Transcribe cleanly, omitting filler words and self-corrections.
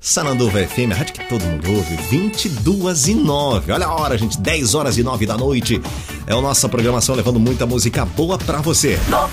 Sananduva FM, a rádio que todo mundo ouve, 22h09. Olha a hora, gente, 10h09 da noite. É a nossa programação levando muita música boa pra você.